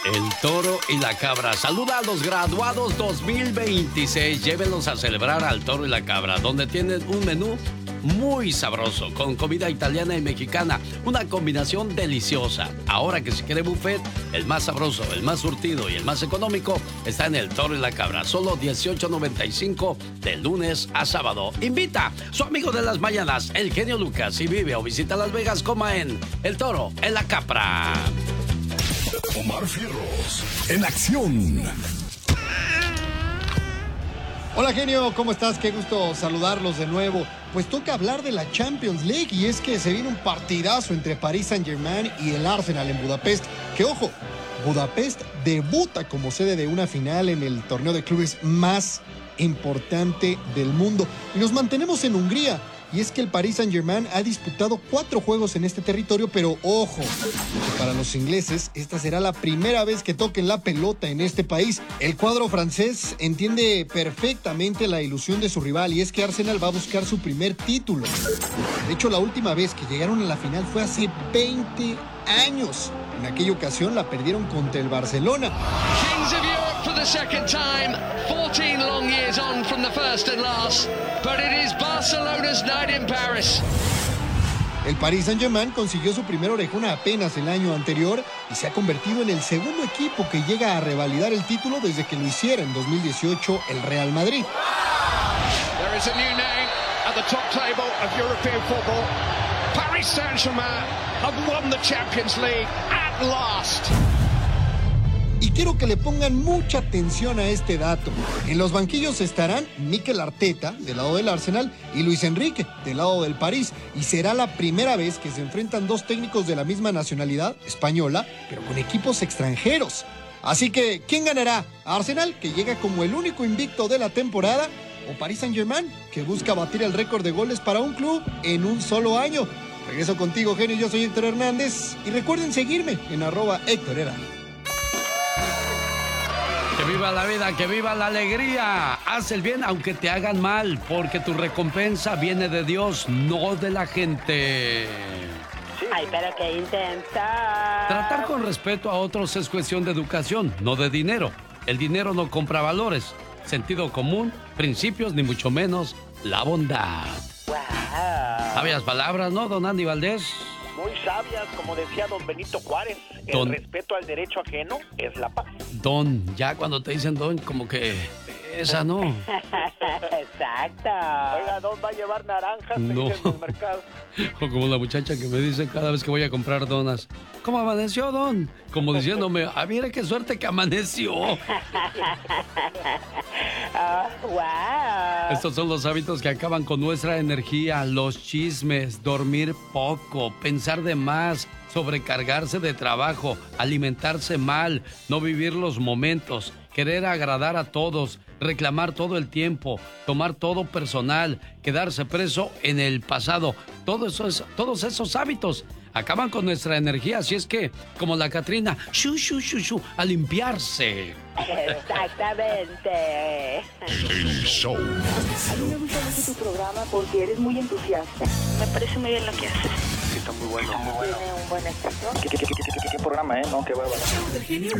El Toro y la Cabra saluda a los graduados 2026. Llévenlos a celebrar al Toro y la Cabra, donde tienen un menú muy sabroso, con comida italiana y mexicana, una combinación deliciosa. Ahora que si quiere buffet, el más sabroso, el más surtido y el más económico está en el Toro y la Cabra, solo $18.95 de lunes a sábado. Invita su amigo de las mañanas, el genio Lucas. Si vive o visita Las Vegas, coma en el Toro, en la Cabra. Omar Fierros, en acción. Hola genio, ¿cómo estás? Qué gusto saludarlos de nuevo. Pues toca hablar de la Champions League y es que se viene un partidazo entre Paris Saint-Germain y el Arsenal en Budapest. Que ojo, Budapest debuta como sede de una final en el torneo de clubes más importante del mundo. Y nos mantenemos en Hungría. Y es que el Paris Saint-Germain ha disputado 4 juegos en este territorio, pero ojo, que para los ingleses esta será la primera vez que toquen la pelota en este país. El cuadro francés entiende perfectamente la ilusión de su rival y es que Arsenal va a buscar su primer título. De hecho, la última vez que llegaron a la final fue hace 20 años. En aquella ocasión la perdieron contra el Barcelona. Kings of Europe for the second time, 14 long years on from the first and last, but it is Barcelona's night in Paris. El Paris Saint-Germain consiguió su primera orejona apenas el año anterior y se ha convertido en el segundo equipo que llega a revalidar el título desde que lo hiciera en 2018 el Real Madrid. There is a new name at the top table of European football. Paris Saint-Germain have won the Champions League at last. Y quiero que le pongan mucha atención a este dato. En los banquillos estarán Mikel Arteta, del lado del Arsenal, y Luis Enrique, del lado del París. Y será la primera vez que se enfrentan 2 técnicos de la misma nacionalidad, española, pero con equipos extranjeros. Así que, ¿quién ganará? ¿Arsenal, que llega como el único invicto de la temporada? ¿O Paris Saint-Germain, que busca batir el récord de goles para un club en un solo año? Regreso contigo, genio. Yo soy Héctor Hernández. Y recuerden seguirme en @HéctorHera. Que viva la vida, que viva la alegría. Haz el bien aunque te hagan mal, porque tu recompensa viene de Dios, no de la gente. Ay, pero qué intensa. Tratar con respeto a otros es cuestión de educación, no de dinero. El dinero no compra valores, sentido común, principios, ni mucho menos la bondad. Wow. Sabias palabras, ¿no, don Andy Valdés? Muy sabias, como decía don Benito Juárez. El respeto al derecho ajeno es la paz. Don, ya cuando te dicen don, como que esa no. Exacto. Oiga, don, ¿va a llevar naranjas? No. En el mercado. O como la muchacha que me dice cada vez que voy a comprar donas. ¿Cómo amaneció, don? Como diciéndome, mira qué suerte que amaneció. Wow. Estos son los hábitos que acaban con nuestra energía, los chismes, dormir poco, pensar de más, sobrecargarse de trabajo, alimentarse mal, no vivir los momentos, querer agradar a todos, reclamar todo el tiempo, tomar todo personal, quedarse preso en el pasado. Todos esos hábitos acaban con nuestra energía, así es que, como la Catrina, a limpiarse. Exactamente. El show. A mí me gusta mucho tu programa porque eres muy entusiasta. Me parece muy bien lo que haces. Sí, está muy bueno. Tiene un buen acento. ¿Qué programa, no? Qué bárbaro.